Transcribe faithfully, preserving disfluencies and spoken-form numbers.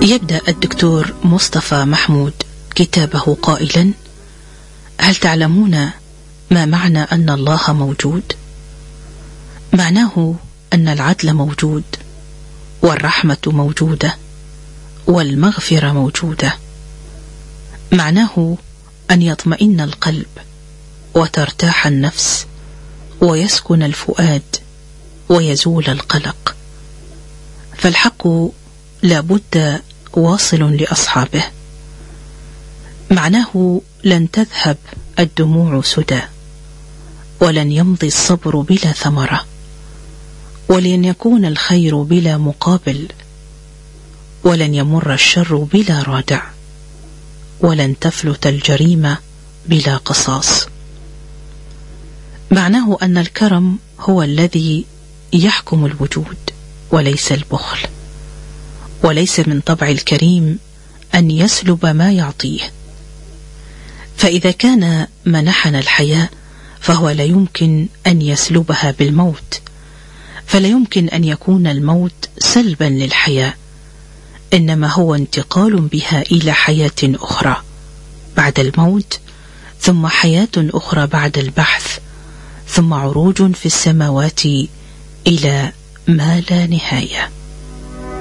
يبدأ الدكتور مصطفى محمود كتابه قائلا: هل تعلمون ما معنى أن الله موجود؟ معناه أن العدل موجود، والرحمة موجودة، والمغفرة موجودة. معناه أن يطمئن القلب وترتاح النفس ويسكن الفؤاد ويزول القلق، فالحق لا بد واصل لأصحابه. معناه لن تذهب الدموع سدى، ولن يمضي الصبر بلا ثمرة، ولن يكون الخير بلا مقابل، ولن يمر الشر بلا رادع، ولن تفلت الجريمة بلا قصاص. معناه أن الكرم هو الذي يحكم الوجود وليس البخل، وليس من طبع الكريم أن يسلب ما يعطيه، فإذا كان منحنا الحياة فهو لا يمكن أن يسلبها بالموت، فلا يمكن أن يكون الموت سلبا للحياة، إنما هو انتقال بها إلى حياة أخرى بعد الموت، ثم حياة أخرى بعد البحث، ثم عروج في السماوات إلى ما لا نهاية.